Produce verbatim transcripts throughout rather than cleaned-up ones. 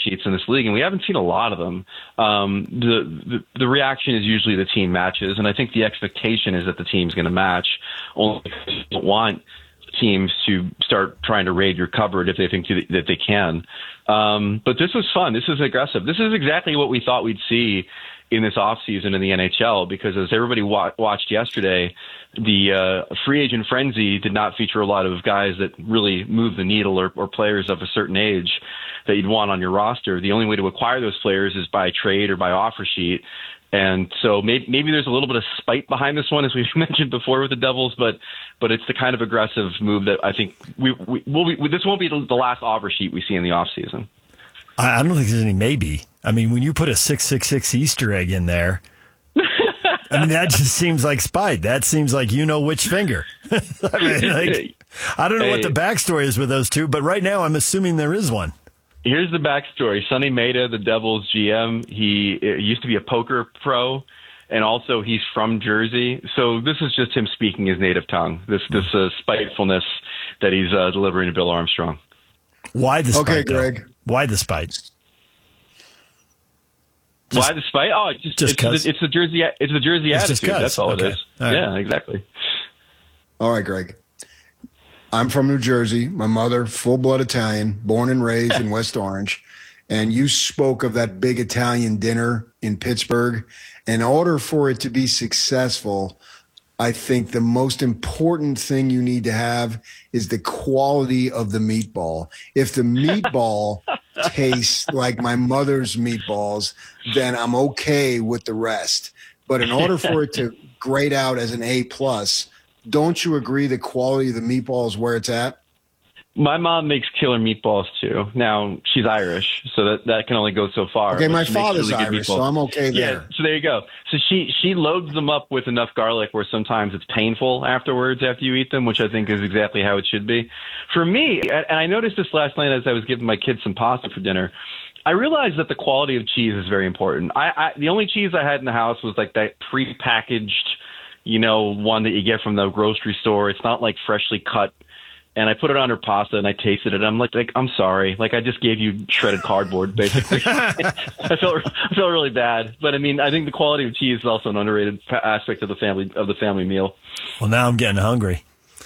sheets in this league, and we haven't seen a lot of them. Um, the, the the reaction is usually the team matches, and I think the expectation is that the team's going to match. Only because you don't want teams to start trying to raid your cupboard if they think to, that they can. Um, but this was fun. This is aggressive. This is exactly what we thought we'd see in this offseason in the N H L, because as everybody wa- watched yesterday, the uh, free agent frenzy did not feature a lot of guys that really move the needle, or, or players of a certain age that you'd want on your roster. The only way to acquire those players is by trade or by offer sheet. And so maybe, maybe there's a little bit of spite behind this one, as we've mentioned before with the Devils, but but it's the kind of aggressive move that I think we, we, we'll be, this won't be the last offer sheet we see in the offseason. I don't think there's any maybe. I mean, when you put a six six six Easter egg in there, I mean, that just seems like spite. That seems like you know which finger. I mean, like, I don't know hey. what the backstory is with those two, but right now I'm assuming there is one. Here's the backstory. Sonny Maeda, the Devils G M, he used to be a poker pro, and also he's from Jersey. So this is just him speaking his native tongue, this this uh, spitefulness that he's uh, delivering to Bill Armstrong. Why the spite, Okay, though? Greg. Why the spite? Just, Why the spite? Oh, it's just, just it's, it's the Jersey. It's the Jersey it's attitude. That's all okay. it is. All right. Yeah, exactly. All right, Greg. I'm from New Jersey. My mother, full-blood Italian, born and raised in West Orange. And you spoke of that big Italian dinner in Pittsburgh. In order for it to be successful, I think the most important thing you need to have is the quality of the meatball. If the meatball tastes like my mother's meatballs, then I'm okay with the rest. But in order for it to grade out as an A plus, don't you agree the quality of the meatball is where it's at? My mom makes killer meatballs too. Now she's Irish, so that, that can only go so far. Okay, my father's really Irish, so I'm okay there. Yeah, so there you go. So she she loads them up with enough garlic where sometimes it's painful afterwards after you eat them, which I think is exactly how it should be. For me, and I noticed this last night as I was giving my kids some pasta for dinner, I realized that the quality of cheese is very important. I, I the only cheese I had in the house was like that pre-packaged, you know, one that you get from the grocery store. It's not like freshly cut. And I put it on her pasta, and I tasted it. I'm like, like, I'm sorry. Like, I just gave you shredded cardboard, basically. I felt, I felt really bad. But I mean, I think the quality of cheese is also an underrated aspect of the family of the family meal. Well, now I'm getting hungry.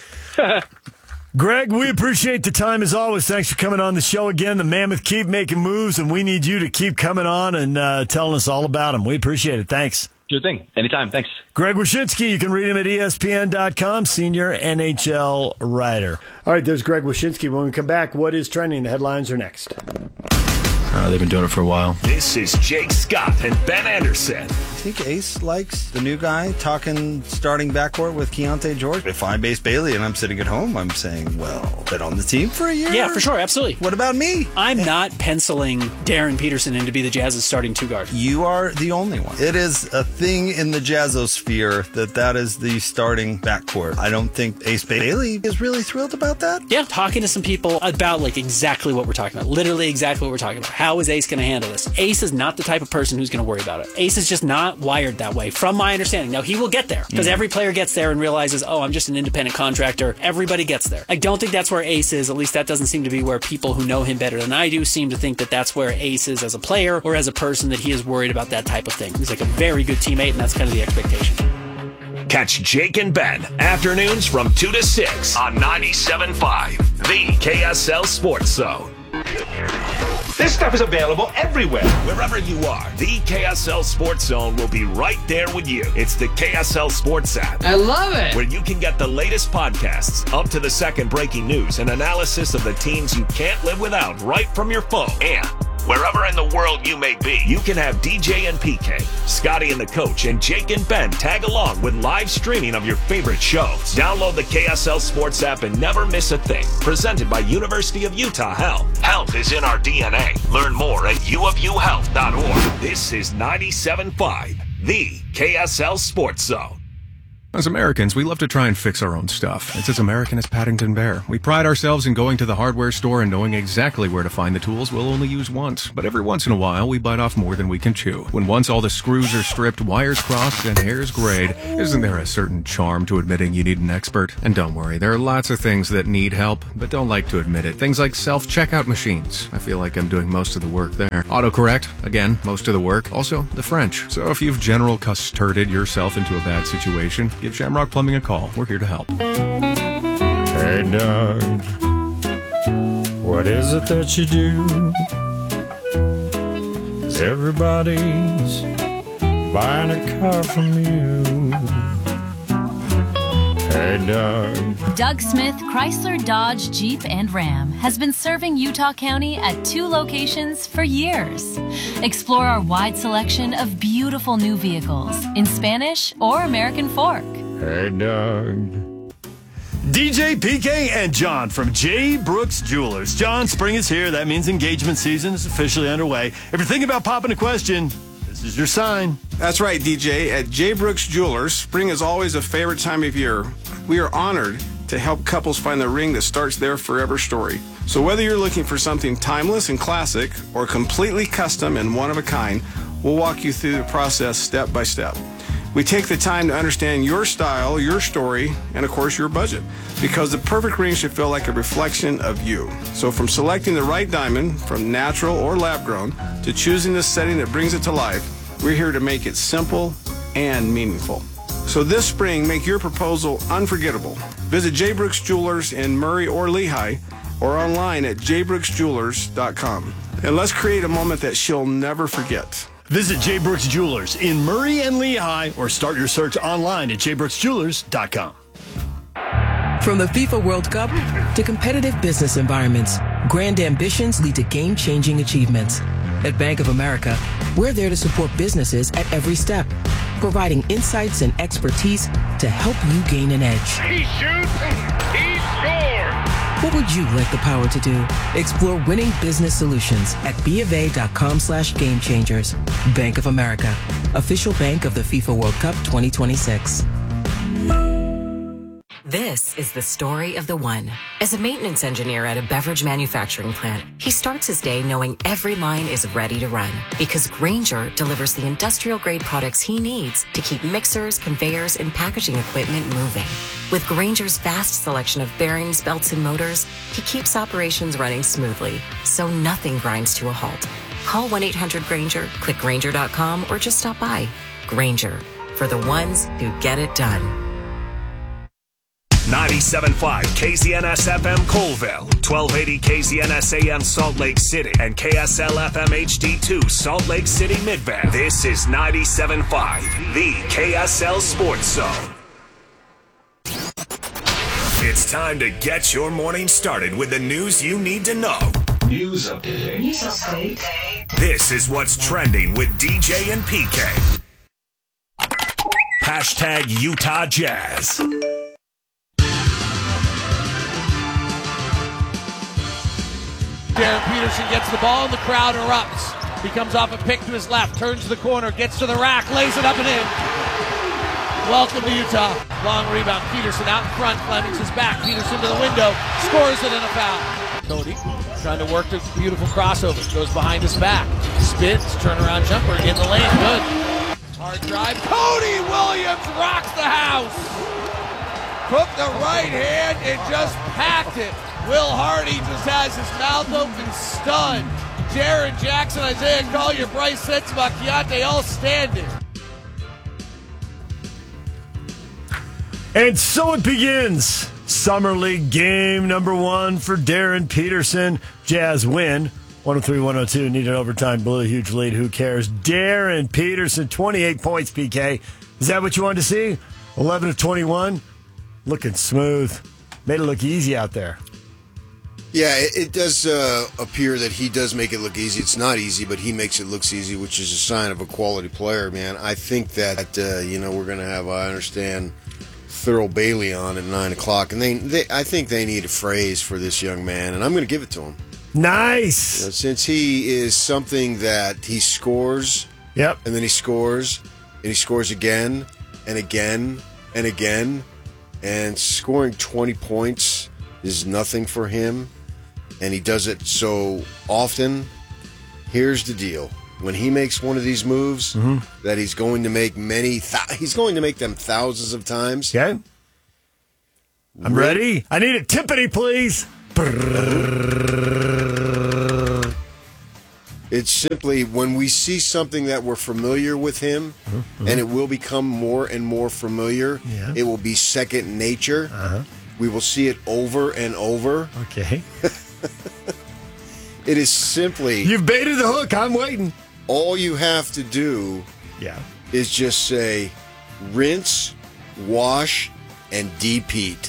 Greg, we appreciate the time as always. Thanks for coming on the show again. The Mammoth keep making moves, and we need you to keep coming on and uh, telling us all about them. We appreciate it. Thanks. Sure thing. Anytime. Thanks. Greg Wyshynski. You can read him at E S P N dot com, senior N H L writer. All right, there's Greg Wyshynski. When we come back, what is trending? The headlines are next. Uh, they've been doing it for a while. This is Jake Scott and Ben Anderson. I think Ace likes the new guy talking starting backcourt with Keontae George. If I'm Ace Bailey and I'm sitting at home, I'm saying, well, been on the team for a year? Yeah, for sure, absolutely. What about me? I'm not penciling Darren Peterson in to be the Jazz's starting two guard. You are the only one. It is a thing in the Jazzosphere that that is the starting backcourt. I don't think Ace Bailey is really thrilled about that. Yeah, talking to some people about like exactly what we're talking about. Literally exactly what we're talking about. How is Ace going to handle this? Ace is not the type of person who's going to worry about it. Ace is just not wired that way, from my understanding. Now, he will get there, because mm-hmm. every player gets there and realizes, oh, I'm just an independent contractor. Everybody gets there. I don't think that's where Ace is. At least that doesn't seem to be where people who know him better than I do seem to think that that's where Ace is as a player or as a person, that he is worried about that type of thing. He's like a very good teammate, and that's kind of the expectation. Catch Jake and Ben afternoons from two to six on ninety-seven point five, the K S L Sports Zone. This stuff is available everywhere. Wherever you are, the K S L Sports Zone will be right there with you. It's the K S L Sports app. I love it. Where you can get the latest podcasts, up to the second breaking news, and analysis of the teams you can't live without right from your phone. And wherever in the world you may be, you can have D J and P K, Scotty and the Coach, and Jake and Ben tag along with live streaming of your favorite shows. Download the K S L Sports app and never miss a thing. Presented by University of Utah Health. Health is in our D N A. Learn more at u of u health dot org. This is ninety-seven point five, the K S L Sports Zone. As Americans, we love to try and fix our own stuff. It's as American as Paddington Bear. We pride ourselves in going to the hardware store and knowing exactly where to find the tools we'll only use once. But every once in a while, we bite off more than we can chew. When once all the screws are stripped, wires crossed, and hairs grayed, isn't there a certain charm to admitting you need an expert? And don't worry, there are lots of things that need help, but don't like to admit it. Things like self-checkout machines. I feel like I'm doing most of the work there. Autocorrect, again, most of the work. Also, the French. So if you've general custarded yourself into a bad situation, give Shamrock Plumbing a call. We're here to help. Hey, Doug, what is it that you do? 'Cause everybody's buying a car from you. Hey, Doug. Doug Smith Chrysler, Dodge, Jeep, and Ram has been serving Utah County at two locations for years. Explore our wide selection of beautiful new vehicles in Spanish or American Fork. Hey, Doug. D J, P K, and John from J. Brooks Jewelers. John, spring is here. That means engagement season is officially underway. If you're thinking about popping a question, this is your sign. That's right, D J. At J. Brooks Jewelers, spring is always a favorite time of year. We are honored to help couples find the ring that starts their forever story. So whether you're looking for something timeless and classic or completely custom and one of a kind, we'll walk you through the process step by step. We take the time to understand your style, your story, and of course your budget, because the perfect ring should feel like a reflection of you. So from selecting the right diamond, from natural or lab grown, to choosing the setting that brings it to life, we're here to make it simple and meaningful. So this spring, make your proposal unforgettable. Visit J. Brooks Jewelers in Murray or Lehigh, or online at j brooks jewelers dot com. And let's create a moment that she'll never forget. Visit J. Brooks Jewelers in Murray and Lehigh, or start your search online at j brooks jewelers dot com. From the FIFA World Cup to competitive business environments, grand ambitions lead to game-changing achievements. At Bank of America, we're there to support businesses at every step, providing insights and expertise to help you gain an edge. He shoots, he scores! What would you like the power to do? Explore winning business solutions at BofA.com slash game changers. Bank of America, official bank of the FIFA World Cup twenty twenty-six. This is the story of the one. As a maintenance engineer at a beverage manufacturing plant, he starts his day knowing every line is ready to run because Grainger delivers the industrial-grade products he needs to keep mixers, conveyors, and packaging equipment moving. With Grainger's vast selection of bearings, belts, and motors, he keeps operations running smoothly, so nothing grinds to a halt. Call one eight hundred Grainger, click Grainger dot com, or just stop by. Grainger, for the ones who get it done. ninety-seven point five K Z N S F M Colville, twelve eighty K Z N S A M Salt Lake City, and K S L F M H D two Salt Lake City Midvale. This is ninety-seven point five, the K S L Sports Zone. It's time to get your morning started with the news you need to know. News update. News update. This is what's trending with D J and P K. Hashtag Utah Jazz. Darren Peterson gets the ball and the crowd erupts. He comes off a pick to his left, turns to the corner, gets to the rack, lays it up and in. Welcome to Utah. Long rebound. Peterson out in front. Fleming's his back. Peterson to the window. Scores it in a foul. Cody trying to work the beautiful crossover. Goes behind his back. Spins. Turnaround jumper in the lane. Good. Hard drive. Cody Williams rocks the house. Took the right hand and just packed it. Will Hardy just has his mouth open, stunned. Jaron Jackson, Isaiah Collier, Bryce Sitzma, Keontae all standing. And so it begins. Summer League game number one for Darren Peterson. Jazz win. one oh three one oh two. Needed overtime. Blew a huge lead. Who cares? Darren Peterson, twenty-eight points, P K. Is that what you wanted to see? eleven of twenty-one. Looking smooth. Made it look easy out there. Yeah, it, it does uh, appear that he does make it look easy. It's not easy, but he makes it look easy, which is a sign of a quality player, man. I think that, uh, you know, we're going to have, I understand, Thurl Bailey on at nine o'clock. And they, they, I think they need a phrase for this young man, and I'm going to give it to him. Nice. You know, since he is something that he scores, yep, and then he scores, and he scores again and again and again, and scoring twenty points is nothing for him, and he does it so often. Here's the deal. When he makes one of these moves mm-hmm. that he's going to make many, th- he's going to make them thousands of times. Okay. I'm Re- ready. I need a timpani, please. It's simply when we see something that we're familiar with him, mm-hmm. and it will become more and more familiar, yeah. it will be second nature. Uh-huh. We will see it over and over. Okay. It is simply... You've baited the hook. I'm waiting. All you have to do yeah. is just say, rinse, wash, and de-peat.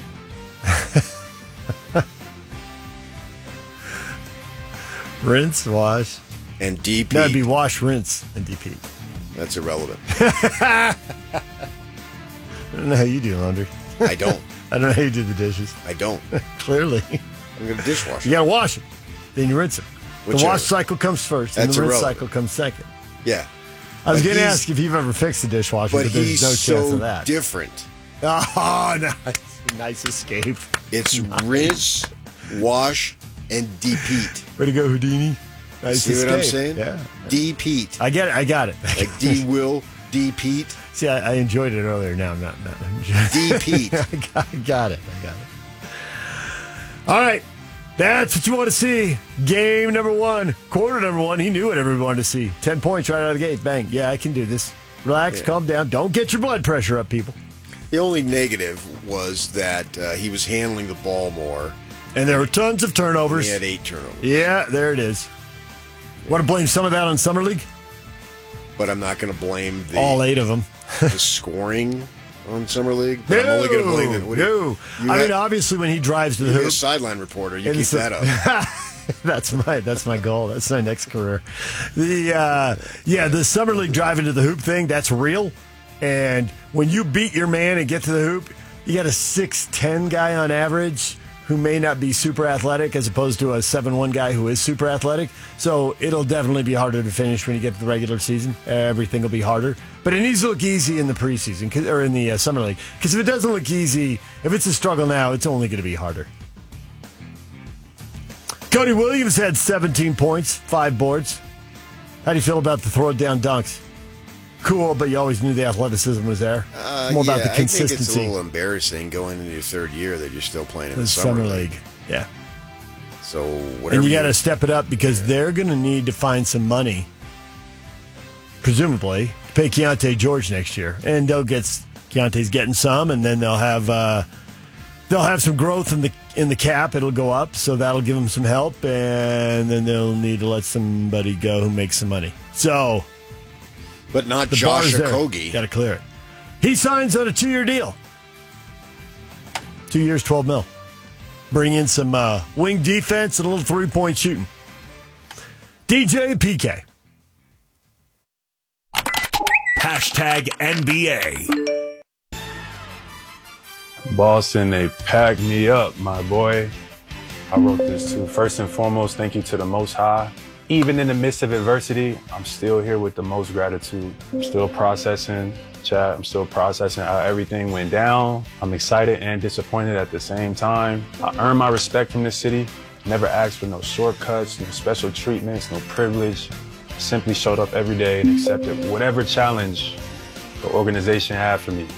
Rinse, wash, and de-peat. No, it'd be wash, rinse, and de-peat. That's irrelevant. I don't know how you do laundry. I don't. I don't know how you do the dishes. I don't. Clearly. I'm going to dishwasher. You got to wash them. Then you rinse them. Whichever. The wash cycle comes first, and That's the rinse irrelevant. cycle comes second. Yeah. I was But going to he's- ask if you've ever fixed a dishwasher, But but there's he's no chance so of that. different. Oh, nice. Nice escape. It's Nice. rinse, wash, and de-peat. Way to go, Houdini. Nice See what I'm escape. saying? Yeah. De-peat. I get it. I got it. Like de-will, de-peat. See, I, I enjoyed it earlier. Now I'm not. not De-peat. I, got, I got it. I got it. All right. That's what you want to see. Game number one. Quarter number one. He knew what everyone wanted to see. Ten points right out of the gate. Bang. Yeah, I can do this. Relax. Yeah. Calm down. Don't get your blood pressure up, people. The only negative was that uh, he was handling the ball more. And there were tons of turnovers. He had eight turnovers. Yeah, there it is. Want to blame some of that on Summer League? But I'm not going to blame the, All eight of them. the scoring on Summer League. But I'm only going to blame it. What do no. you- you I had- mean, obviously, when he drives to the You're a hoop. sideline reporter. You And keep so- that up. that's my that's my goal. That's my next career. The uh, yeah, the Summer League drive into the hoop thing, that's real. And when you beat your man and get to the hoop, you got a six ten guy on average who may not be super athletic as opposed to a seven one guy who is super athletic. So it'll definitely be harder to finish when you get to the regular season. Everything will be harder. But it needs to look easy in the preseason 'cause- or in the uh, Summer League. Because if it doesn't look easy, if it's a struggle now, it's only going to be harder. Cody Williams had seventeen points, five boards. How do you feel about the throw down dunks? Cool, but you always knew the athleticism was there. Uh, More about yeah, the I think it's a consistency. little embarrassing going into your third year that you're still playing in the, The Summer, Summer League. League. Yeah. So whatever. And you got to step it up because they're going to need to find some money, presumably, to pay Keontae George next year. And they'll get Keontae's getting some, and then they'll have uh, they'll have some growth in the in the cap. It'll go up, so that'll give them some help, and then they'll need to let somebody go who makes some money. So, but not the Josh bar's there. Okogie. Got to clear it. He signs on a two-year deal. Two years, twelve mil. Bring in some uh, wing defense and a little three-point shooting. D J P K. Hashtag N B A. Boston, they packed me up, my boy. I wrote this too. First and foremost, thank you to the Most High. Even in the midst of adversity, I'm still here with the most gratitude. I'm still processing, chat. I'm still processing how everything went down. I'm excited and disappointed at the same time. I earned my respect from this city. Never asked for no shortcuts, no special treatments, no privilege. Simply showed up every day and accepted whatever challenge the organization had for me.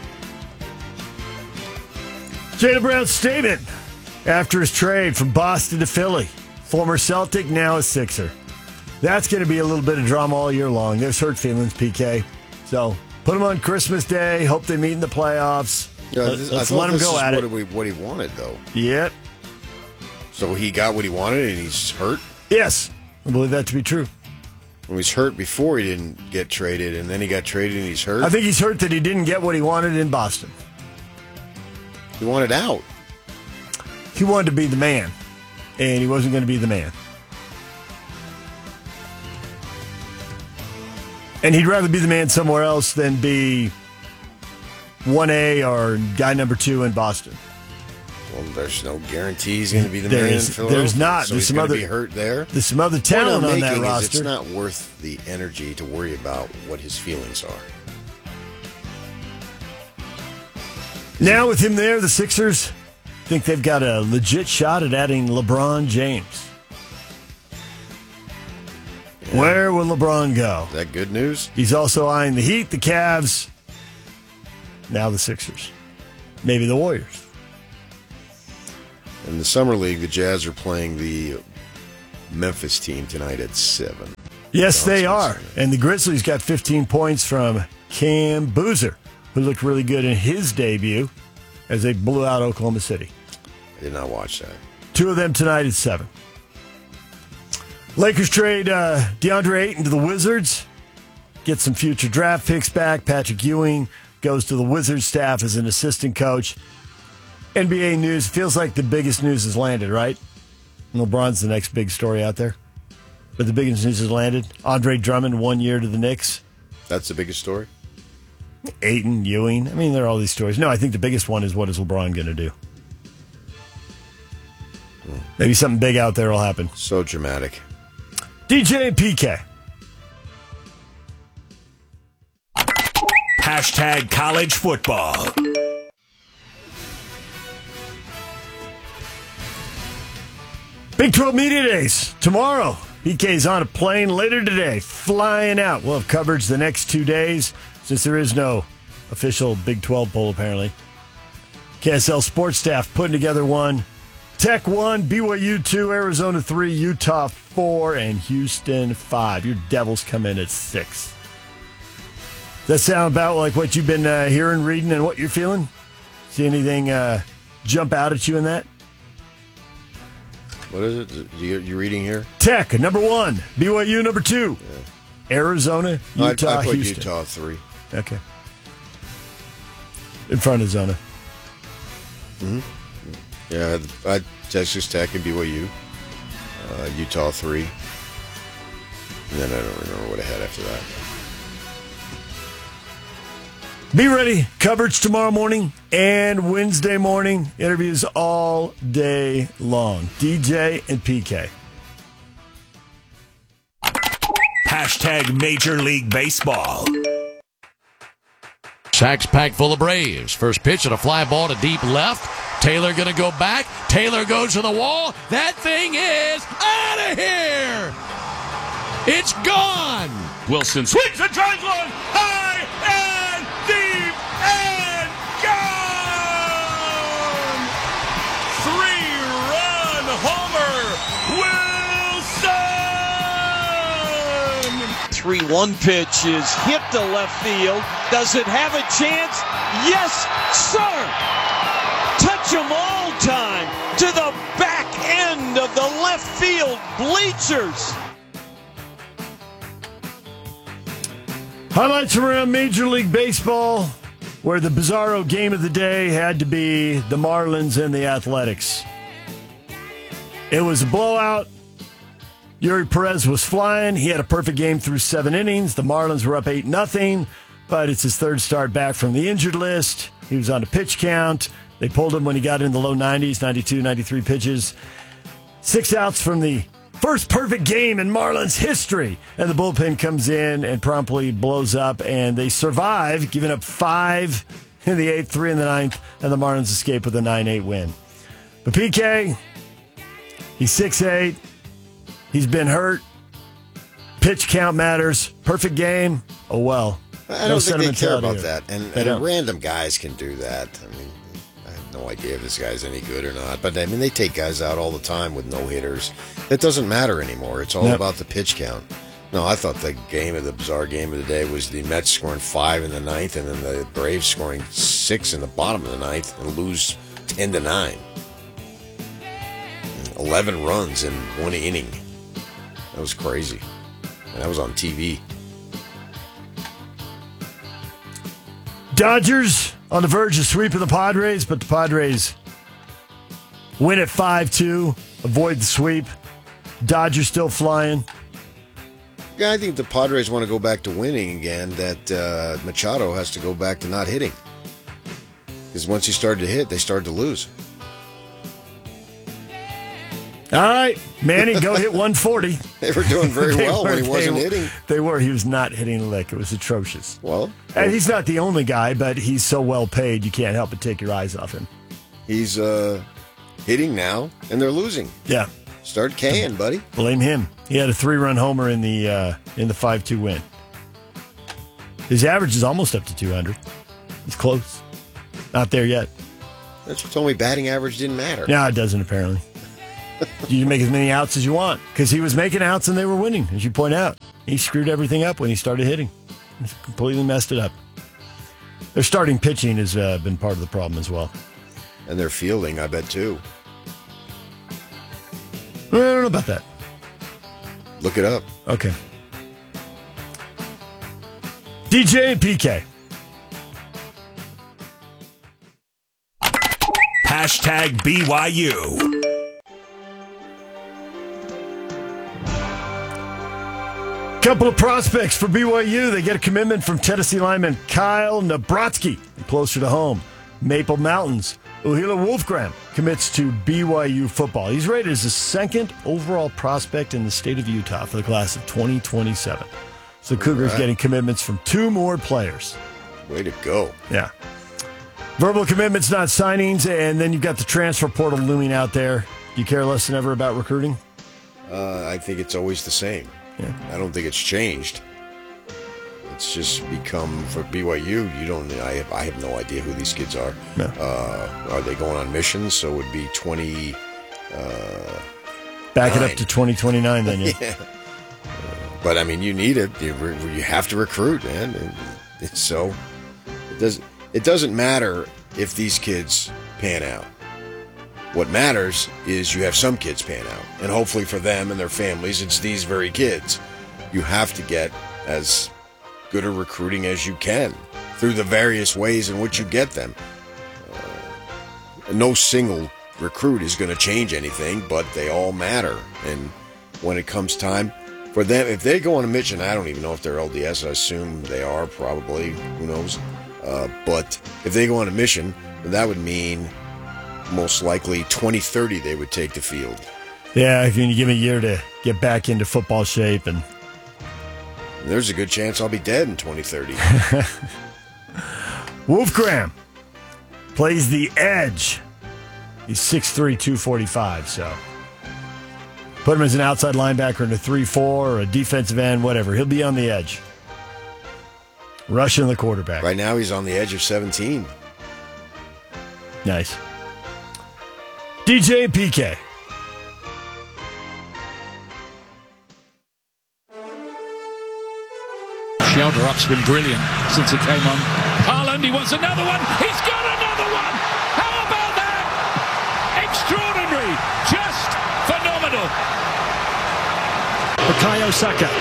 Jaylen Brown's statement after his trade from Boston to Philly. Former Celtic, now a Sixer. That's going to be a little bit of drama all year long. There's hurt feelings, P K. So put him on Christmas Day. Hope they meet in the playoffs. Yeah, Let, this- let's I thought let him this go is at what it. We, what he wanted, though. Yep. So he got what he wanted, and he's hurt. Yes, I believe that to be true. He was hurt before he didn't get traded, and then he got traded, and he's hurt. I think he's hurt that he didn't get what he wanted in Boston. He wanted out. He wanted to be the man, and he wasn't going to be the man. And he'd rather be the man somewhere else than be one A or guy number two in Boston. Well, there's no guarantee he's going to be the There man is- in Philadelphia. there's not. So There's he's some going other- to be hurt there. There's some other Point talent I'm on that making is roster. It's not worth the energy to worry about what his feelings are. Now with him there, the Sixers think they've got a legit shot at adding LeBron James. Yeah. Where will LeBron go? Is that good news? He's also eyeing the Heat, the Cavs, now the Sixers. Maybe the Warriors. In the Summer League, the Jazz are playing the Memphis team tonight at seven. Yes, they are. And the Grizzlies got fifteen points from Cam Boozer, who looked really good in his debut as they blew out Oklahoma City. I did not watch that. Two of them tonight at seven. Lakers trade uh, DeAndre Ayton to the Wizards. Get some future draft picks back. Patrick Ewing goes to the Wizards staff as an assistant coach. N B A news. Feels like the biggest news has landed, right? LeBron's the next big story out there. But the biggest news has landed. Andre Drummond, one year to the Knicks. That's the biggest story? Ayton, Ewing. I mean, there are all these stories. No, I think the biggest one is what is LeBron going to do? Hmm. Maybe something big out there will happen. So dramatic. D J and P K. Hashtag college football. Big twelve Media Days tomorrow. P K's on a plane later today, flying out. We'll have coverage the next two days since there is no official Big twelve poll, apparently. K S L sports staff putting together one. Tech one, B Y U two, Arizona three, Utah four, and Houston five. Your Devils come in at six. Does that sound about like what you've been uh, hearing, reading, and what you're feeling? See anything uh, jump out at you in that? What is it? You, you reading here? Tech, number one. B Y U, number two. Yeah. Arizona, Utah, I, I put Houston. Utah three. Okay. In front of Zona. Mm-hmm. Yeah, I, Texas Tech and B Y U. Uh, Utah three. And then I don't remember what I had after that. Be ready. Coverage tomorrow morning and Wednesday morning. Interviews all day long. D J and P K. Hashtag Major League Baseball. Sacks packed full of Braves. First pitch and a fly ball to deep left. Taylor going to go back. Taylor goes to the wall. That thing is out of here. It's gone. Wilson swings and drives one high and deep and gone. Three-run homer, Wilson. three one pitch is hit to left field. Does it have a chance? Yes, sir. Touch 'em all time to the back end of the left field bleachers. Highlights from around Major League Baseball, where the bizarro game of the day had to be the Marlins and the Athletics. It was a blowout. Yuri Perez was flying. He had a perfect game through seven innings. The Marlins were up eight nothing, but it's his third start back from the injured list. He was on a pitch count. They pulled him when he got in the low nineties, ninety-two, ninety-three pitches. Six outs from the first perfect game in Marlins history. And the bullpen comes in and promptly blows up, and they survive, giving up five in the eighth, three in the ninth, and the Marlins escape with a nine eight win. But P K, he's six eight. He's been hurt. Pitch count matters. Perfect game. Oh, well. I don't no think they care about here. that. And, and random guys can do that. I mean, I have no idea if this guy's any good or not. But, I mean, they take guys out all the time with no-hitters. It doesn't matter anymore. It's all yep. about the pitch count. No, I thought the game of the bizarre game of the day was the Mets scoring five in the ninth and then the Braves scoring six in the bottom of the ninth and lose ten to nine. eleven runs in one inning. That was crazy. And that was on T V. Dodgers on the verge of sweeping the Padres, but the Padres win at five two, avoid the sweep. Dodgers still flying. Yeah, I think the Padres want to go back to winning again, that uh, Machado has to go back to not hitting. Because once he started to hit, they started to lose. All right, Manny, go hit one forty. They were doing very well were, when he wasn't they, hitting. They were. He was not hitting a lick. It was atrocious. Well, and he's not the only guy, but he's so well paid, you can't help but take your eyes off him. He's uh, hitting now, and they're losing. Yeah. Start K'ing, buddy. Blame him. He had a three-run homer in the uh, in the five two win. His average is almost up to two hundred. He's close. Not there yet. That's what told me batting average didn't matter. No, it doesn't, apparently. You can make as many outs as you want because he was making outs and they were winning, as you point out. He screwed everything up when he started hitting. He completely messed it up. Their starting pitching has uh, been part of the problem as well. And their fielding, I bet, too. I don't know about that. Look it up. Okay. D J and P K. Hashtag B Y U. Couple of prospects for B Y U. They get a commitment from Tennessee lineman Kyle Nabratsky, closer to home. Maple Mountains. Uhila Wolfgram commits to B Y U football. He's rated as the second overall prospect in the state of Utah for the class of twenty twenty-seven. So the Cougars right. getting commitments from two more players. Way to go. Yeah. Verbal commitments, not signings, and then you've got the transfer portal looming out there. Do you care less than ever about recruiting? Uh, I think it's always the same. Yeah. I don't think it's changed. It's just become, for B Y U, you don't, I have, I have no idea who these kids are. No. Uh, are they going on missions? So it would be twenty. Uh, Back nine. it up to twenty twenty-nine then, yeah. yeah. Uh, but, I mean, you need it. You, you have to recruit, man. And, and so it doesn't, it doesn't matter if these kids pan out. What matters is you have some kids pan out. And hopefully for them and their families, it's these very kids. You have to get as good a recruiting as you can through the various ways in which you get them. Uh, no single recruit is going to change anything, but they all matter. And when it comes time for them, if they go on a mission, I don't even know if they're L D S. I assume they are, probably. Who knows? Uh, but if they go on a mission, then that would mean most likely twenty thirty they would take the field. Yeah, if you give me a year to get back into football shape. And there's a good chance I'll be dead in twenty thirty. Wolfgram plays the edge. He's six three, two forty-five, so put him as an outside linebacker in a three four or a defensive end, whatever. He'll be on the edge. Rushing the quarterback. Right now he's on the edge of seventeen. Nice. D J and P K. Sheldrup's been brilliant since he came on. Haaland, he wants another one. He's got another one. How about that? Extraordinary. Just phenomenal. Bukayo Saka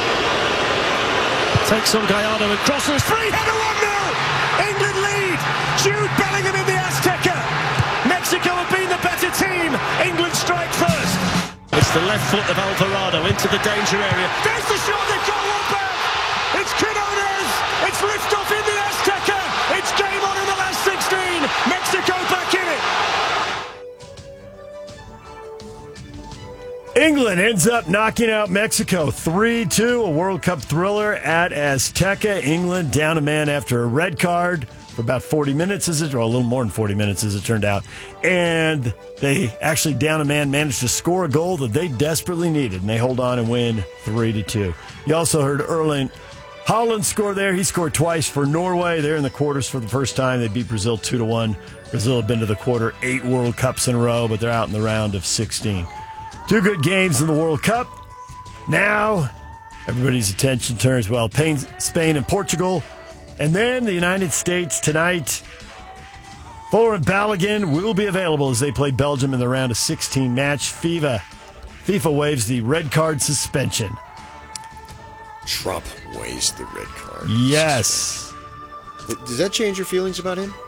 takes on Gallardo and crosses. Free header one nil. England lead. Jude Bellingham in the Azteca. Mexico have been the better team. England strike first. It's the left foot of Alvarado into the danger area. There's the shot. They've got one back. It's Quinones. It's liftoff in the Azteca. It's game on in the last sixteen. Mexico back in it. England ends up knocking out Mexico three two, a World Cup thriller at Azteca. England down a man after a red card for about forty minutes, as it, or a little more than forty minutes, as it turned out. And they actually, down a man, managed to score a goal that they desperately needed, and they hold on and win three to two. You also heard Erling Haaland score there. He scored twice for Norway. They're in the quarters for the first time. They beat Brazil two to one. Brazil have been to the quarter eight World Cups in a row, but they're out in the round of sixteen. Two good games in the World Cup. Now, everybody's attention turns, well, Spain and Portugal. And then the United States tonight. Fuller and Balogun will be available as they play Belgium in the round of sixteen match. FIFA, FIFA waives the red card suspension. Trump weighs the red card. Yes. Does that change your feelings about him?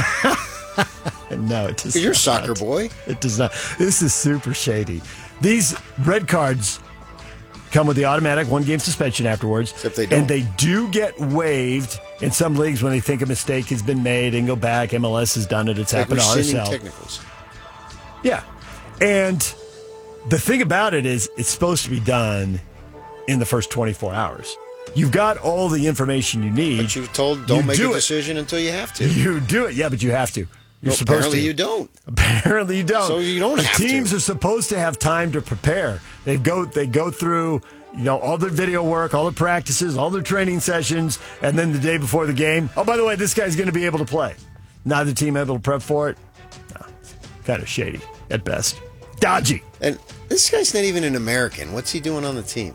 No, it does not. You're a not. soccer boy. It does not. This is super shady. These red cards come with the automatic one-game suspension afterwards. Except they don't. And they do get waived in some leagues when they think a mistake has been made and go back. M L S has done it. It's like happened to R S L. technicals. Yeah. And the thing about it is it's supposed to be done in the first twenty-four hours. You've got all the information you need. But you're told don't you make do a it. decision until you have to. You do it. Yeah, but you have to. You're well, supposed apparently to. you don't. Apparently you don't. So you don't the have teams to. are supposed to have time to prepare. They go they go through, you know, all their video work, all their practices, all their training sessions, and then the day before the game, oh, by the way, this guy's going to be able to play. Neither team able to prep for it. No, kind of shady at best. Dodgy. And this guy's not even an American. What's he doing on the team?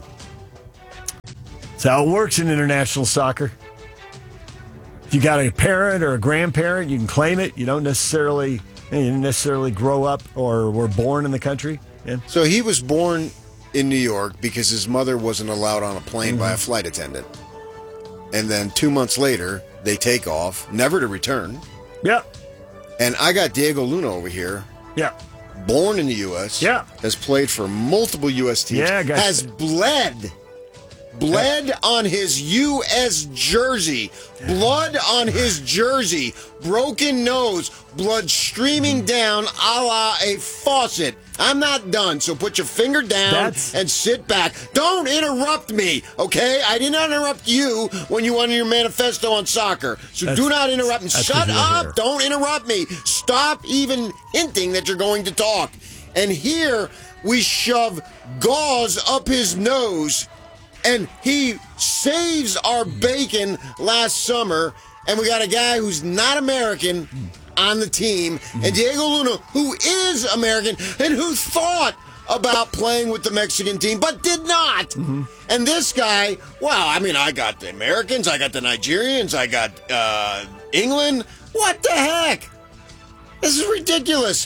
That's how it works in international soccer. If you got a parent or a grandparent, you can claim it. You don't necessarily you didn't necessarily grow up or were born in the country. Yeah. So he was born in New York because his mother wasn't allowed on a plane Mm-hmm. by a flight attendant. And then two months later, they take off, never to return. Yep. And I got Diego Luna over here. Yeah. Born in the U S Yeah. Has played for multiple U S teams. Yeah, guys. Has bled. Bled yeah. on his U S jersey. Blood on his jersey. Broken nose. Blood streaming down a la a faucet. I'm not done, so put your finger down That's... and sit back. Don't interrupt me, okay? I did not interrupt you when you wanted your manifesto on soccer. So That's... do not interrupt me. Shut up. Here. Don't interrupt me. Stop even hinting that you're going to talk. And here we shove gauze up his nose, and he saves our bacon last summer, and we got a guy who's not American on the team, and Diego Luna, who is American and who thought about playing with the Mexican team, but did not. Mm-hmm. And this guy, well, I mean, I got the Americans, I got the Nigerians, I got uh, England. What the heck? This is ridiculous.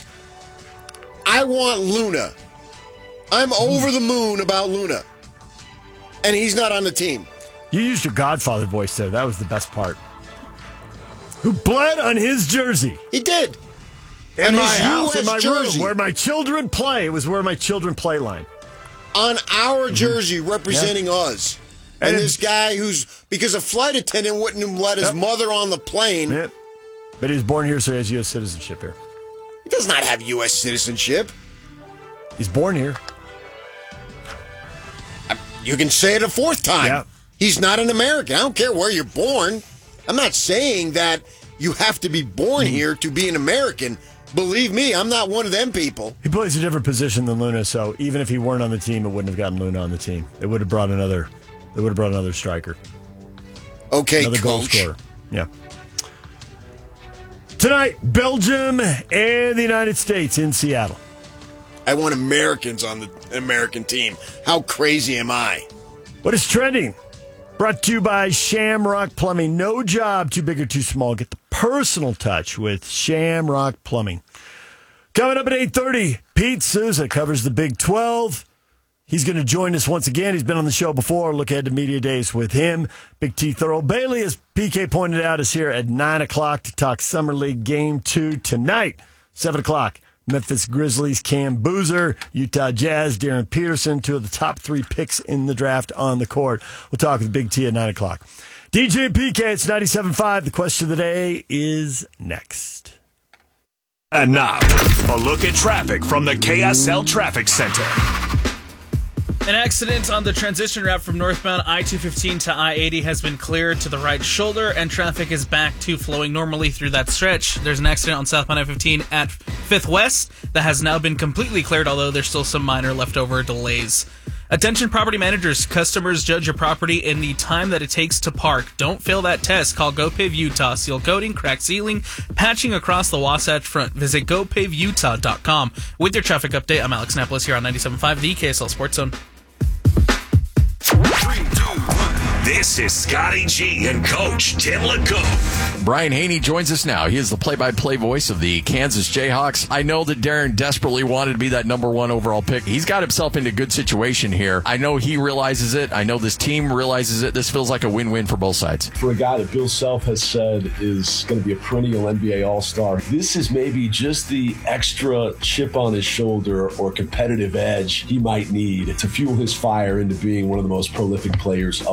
I want Luna. I'm over the moon about Luna. And he's not on the team. You used your Godfather voice there. That was the best part. Who bled on his jersey. He did. In on my his house, U S in my jersey. room, where my children play. It was where my children play line. On our jersey, representing yeah. us. And, and this guy who's, because a flight attendant wouldn't have let his yep. mother on the plane. Yep. But he was born here, so he has U S citizenship here. He does not have U S citizenship. He's born here. You can say it a fourth time. Yeah. He's not an American. I don't care where you're born. I'm not saying that you have to be born mm. here to be an American. Believe me, I'm not one of them people. He plays a different position than Luna, so even if he weren't on the team, it wouldn't have gotten Luna on the team. It would have brought another. It would have brought another striker. Okay, another coach. goal scorer. Yeah. Tonight, Belgium and the United States in Seattle. I want Americans on the American team. How crazy am I? What is trending? Brought to you by Shamrock Plumbing. No job too big or too small. Get the personal touch with Shamrock Plumbing. Coming up at eight thirty, Pete Souza covers the Big twelve. He's going to join us once again. He's been on the show before. Look ahead to Media Days with him. Big T Thurl Bailey, as P K pointed out, is here at nine o'clock to talk Summer League Game two tonight. seven o'clock. Memphis Grizzlies, Cam Boozer, Utah Jazz, Darren Peterson, two of the top three picks in the draft on the court. We'll talk with Big T at nine o'clock. D J and P K, it's ninety-seven point five. The question of the day is next. And now, a look at traffic from the K S L Traffic Center. An accident on the transition route from northbound I two fifteen to I eighty has been cleared to the right shoulder, and traffic is back to flowing normally through that stretch. There's an accident on southbound I fifteen at fifth West that has now been completely cleared, although there's still some minor leftover delays. Attention property managers, customers judge your property in the time that it takes to park. Don't fail that test. Call GoPave Utah. Seal coating, crack ceiling, patching across the Wasatch Front. Visit go pave utah dot com. With your traffic update, I'm Alex Napoles here on ninety-seven point five, the K S L Sports Zone. This is Scotty G and Coach Tim LeCouf. Brian Haney joins us now. He is the play-by-play voice of the Kansas Jayhawks. I know that Darren desperately wanted to be that number one overall pick. He's got himself into a good situation here. I know he realizes it. I know this team realizes it. This feels like a win-win for both sides. For a guy that Bill Self has said is going to be a perennial N B A All-Star, this is maybe just the extra chip on his shoulder or competitive edge he might need to fuel his fire into being one of the most prolific players of his generation.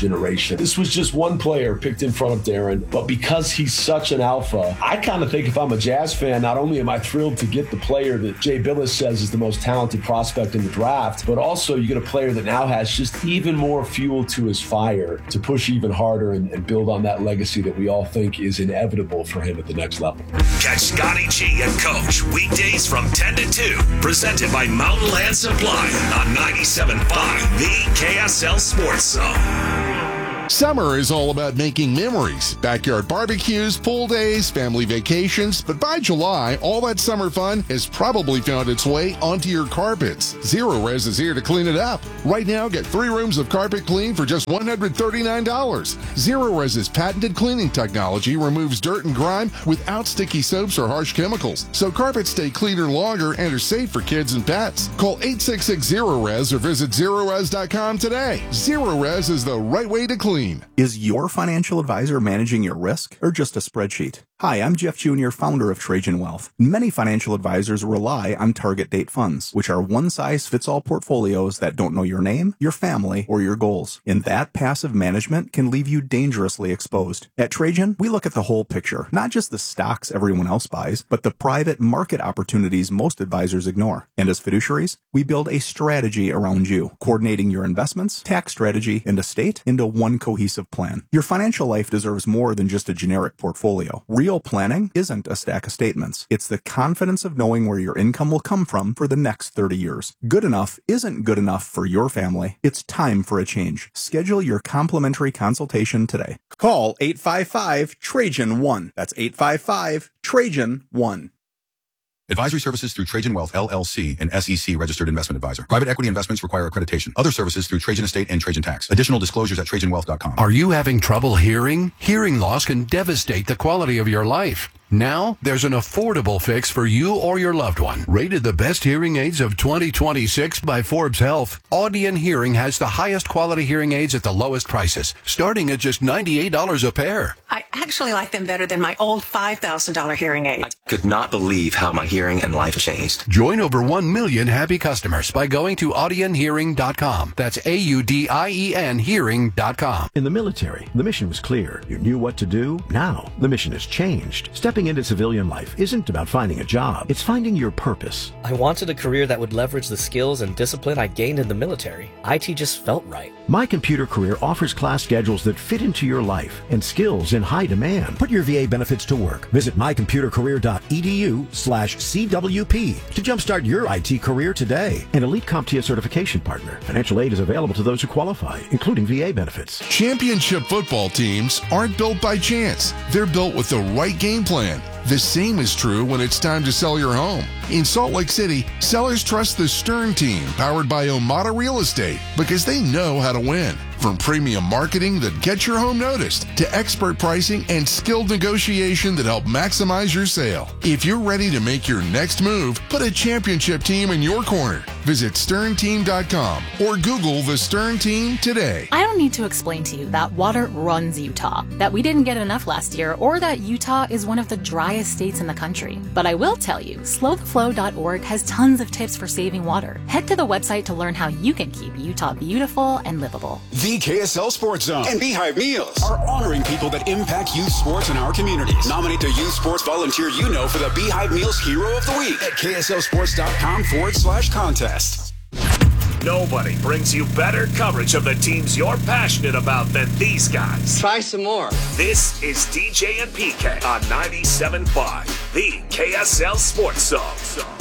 generation. This was just one player picked in front of Darren, but because he's such an alpha, I kind of think if I'm a Jazz fan, not only am I thrilled to get the player that Jay Billis says is the most talented prospect in the draft, but also you get a player that now has just even more fuel to his fire to push even harder and, and build on that legacy that we all think is inevitable for him at the next level. Catch Scotty G and Coach weekdays from ten to two, presented by Mountain Land Supply on ninety-seven point five, the K S L Sports Zone. Summer is all about making memories. Backyard barbecues, pool days, family vacations. But by July, all that summer fun has probably found its way onto your carpets. Zero Res is here to clean it up. Right now, get three rooms of carpet clean for just one hundred thirty-nine dollars. Zero Res's patented cleaning technology removes dirt and grime without sticky soaps or harsh chemicals. So carpets stay cleaner longer and are safe for kids and pets. Call eight six six zero res or visit zero res dot com today. Zero Res is the right way to clean. Is your financial advisor managing your risk or just a spreadsheet? Hi, I'm Jeff Junior, founder of Trajan Wealth. Many financial advisors rely on target date funds, which are one-size-fits-all portfolios that don't know your name, your family, or your goals. And that passive management can leave you dangerously exposed. At Trajan, we look at the whole picture, not just the stocks everyone else buys, but the private market opportunities most advisors ignore. And as fiduciaries, we build a strategy around you, coordinating your investments, tax strategy, and estate into one cohesive plan. Your financial life deserves more than just a generic portfolio. Real planning isn't a stack of statements. It's the confidence of knowing where your income will come from for the next thirty years. Good enough isn't good enough for your family. It's time for a change. Schedule your complimentary consultation today. Call eight five five Trajan one. That's eight five five Trajan one. Advisory services through Trajan Wealth, L L C, an S E C registered investment advisor. Private equity investments require accreditation. Other services through Trajan Estate and Trajan Tax. Additional disclosures at trajan wealth dot com. Are you having trouble hearing? Hearing loss can devastate the quality of your life. Now, there's an affordable fix for you or your loved one. Rated the best hearing aids of twenty twenty-six by Forbes Health, Audion Hearing has the highest quality hearing aids at the lowest prices, starting at just ninety-eight dollars a pair. I actually like them better than my old five thousand dollars hearing aid. I could not believe how my hearing and life changed. Join over one million happy customers by going to audion hearing dot com. That's A U D I E N hearing dot com. In the military, the mission was clear. You knew what to do. Now, the mission has changed. Stepping into civilian life isn't about finding a job. It's finding your purpose. I wanted a career that would leverage the skills and discipline I gained in the military. I T just felt right. My Computer Career offers class schedules that fit into your life and skills in high demand. Put your V A benefits to work. Visit my computer career dot e d u slash C W P to jumpstart your I T career today. An Elite CompTIA certification partner. Financial aid is available to those who qualify, including V A benefits. Championship football teams aren't built by chance. They're built with the right game plan. The same is true when it's time to sell your home. In Salt Lake City, sellers trust the Stern team, powered by Omada Real Estate, because they know how to win. From premium marketing that gets your home noticed, to expert pricing and skilled negotiation that help maximize your sale. If you're ready to make your next move, put a championship team in your corner. Visit stern team dot com or Google the Stern Team today. I don't need to explain to you that water runs Utah, that we didn't get enough last year, or that Utah is one of the driest states in the country. But I will tell you, slow the flow dot org has tons of tips for saving water. Head to the website to learn how you can keep Utah beautiful and livable. The K S L Sports Zone and Beehive Meals are honoring people that impact youth sports in our communities. Nominate a youth sports volunteer you know for the Beehive Meals Hero of the Week at K S L sports dot com forward slash contest. Nobody brings you better coverage of the teams you're passionate about than these guys. Try some more. This is D J and P K on ninety-seven point five, the K S L Sports Zone.